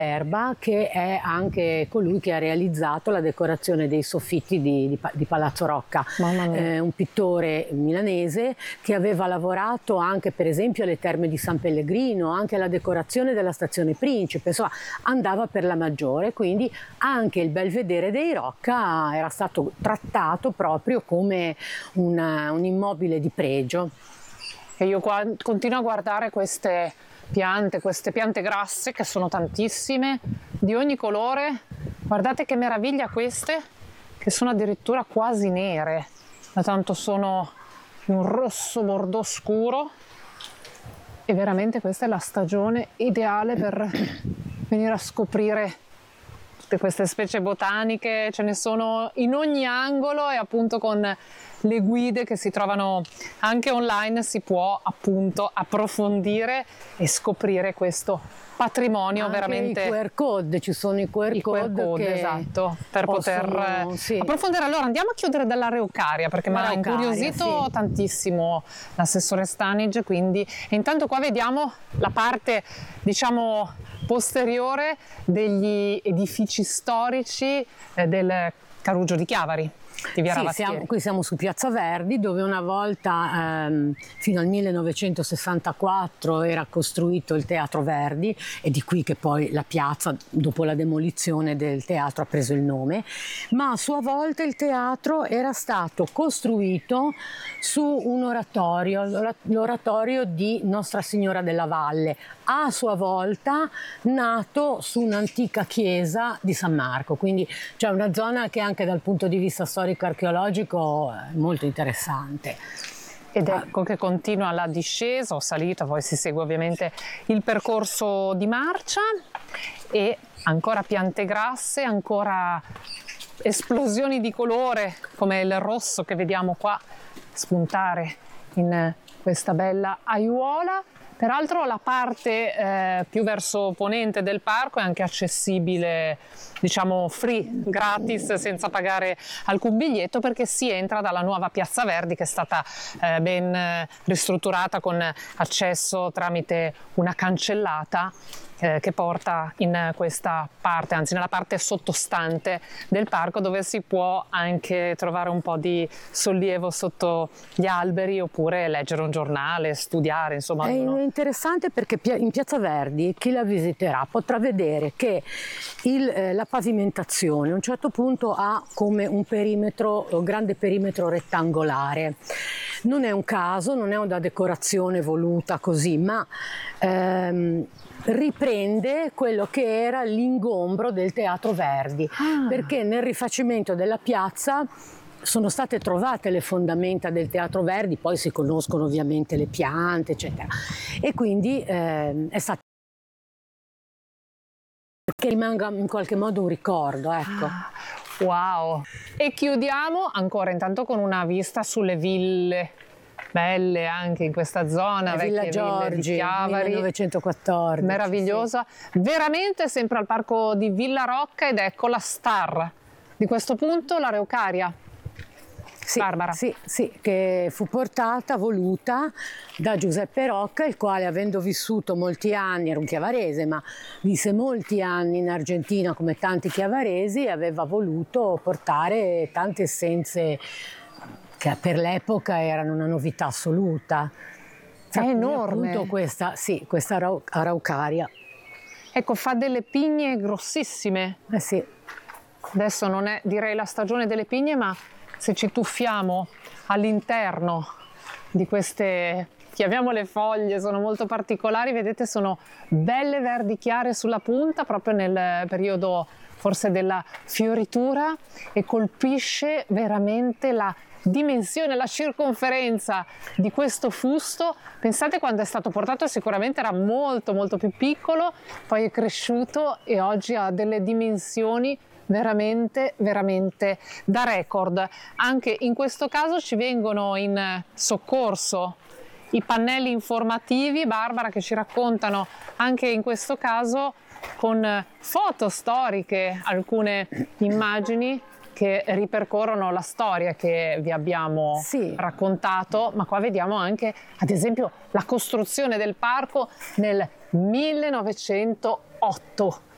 Erba, che è anche colui che ha realizzato la decorazione dei soffitti di Palazzo Rocca, un pittore milanese che aveva lavorato anche per esempio alle Terme di San Pellegrino, anche alla decorazione della stazione Principe, insomma andava per la maggiore, quindi anche il Belvedere dei Rocca era stato trattato proprio come un immobile di pregio. E io qua continuo a guardare queste piante grasse, che sono tantissime, di ogni colore. Guardate che meraviglia queste, che sono addirittura quasi nere, da tanto sono di un rosso bordeaux scuro. E veramente questa è la stagione ideale per venire a scoprire tutte queste specie botaniche. Ce ne sono in ogni angolo, e appunto con le guide che si trovano anche online si può appunto approfondire e scoprire questo patrimonio. Anche veramente i QR code, ci sono i QR code che esatto, per poter sì, approfondire. Allora andiamo a chiudere dall'Araucaria, perché mi ha incuriosito tantissimo l'assessore Stanic, quindi intanto qua vediamo la parte, diciamo, posteriore degli edifici storici del Carugio di Chiavari. Qui siamo su Piazza Verdi, dove una volta fino al 1964 era costruito il Teatro Verdi, e di qui che poi la piazza, dopo la demolizione del teatro, ha preso il nome, ma a sua volta il teatro era stato costruito su un oratorio, l'oratorio di Nostra Signora della Valle, a sua volta nato su un'antica chiesa di San Marco, quindi c'è una zona che anche dal punto di vista storico-archeologico è molto interessante. Ed ecco che continua la discesa o salita, poi si segue ovviamente il percorso di marcia, e ancora piante grasse, ancora esplosioni di colore come il rosso che vediamo qua spuntare in questa bella aiuola. Peraltro la parte più verso ponente del parco è anche accessibile, diciamo free, gratis, senza pagare alcun biglietto, perché si entra dalla nuova Piazza Verdi, che è stata ben ristrutturata con accesso tramite una cancellata che porta in questa parte, anzi nella parte sottostante del parco, dove si può anche trovare un po' di sollievo sotto gli alberi, oppure leggere un giornale, studiare, insomma. È interessante perché in Piazza Verdi chi la visiterà potrà vedere che la pavimentazione a un certo punto ha come un grande perimetro rettangolare. Non è un caso, non è una decorazione voluta così, ma riprende quello che era l'ingombro del Teatro Verdi, perché nel rifacimento della piazza sono state trovate le fondamenta del Teatro Verdi, poi si conoscono ovviamente le piante, eccetera, e quindi è stato che rimanga in qualche modo un ricordo, ecco. Wow! E chiudiamo ancora intanto con una vista sulle ville belle anche in questa zona, Villa Giorgi, ville di Chiavari, 1914. meravigliosa, sì. Veramente sempre al parco di Villa Rocca, ed ecco la star di questo punto, l'Araucaria. Sì, Barbara. Sì, che fu voluta da Giuseppe Rocca, il quale, avendo vissuto molti anni, era un chiavarese, ma visse molti anni in Argentina come tanti chiavaresi, aveva voluto portare tante essenze che per l'epoca erano una novità assoluta. È enorme. Appunto questa Araucaria. Ecco, fa delle pigne grossissime. Sì. Adesso non è, direi, la stagione delle pigne, ma se ci tuffiamo all'interno di queste, chiamiamole foglie, sono molto particolari, vedete, sono belle verdi chiare sulla punta, proprio nel periodo forse della fioritura, e colpisce veramente la dimensione, la circonferenza di questo fusto. Pensate, quando è stato portato sicuramente era molto molto più piccolo, poi è cresciuto e oggi ha delle dimensioni veramente veramente da record. Anche in questo caso ci vengono in soccorso i pannelli informativi, Barbara, che ci raccontano anche in questo caso con foto storiche alcune immagini che ripercorrono la storia che vi abbiamo raccontato, ma qua vediamo anche ad esempio la costruzione del parco nel 1908.